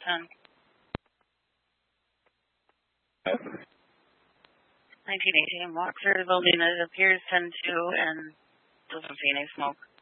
10. 1918, walk through the building. It appears 10-2 and doesn't see any smoke.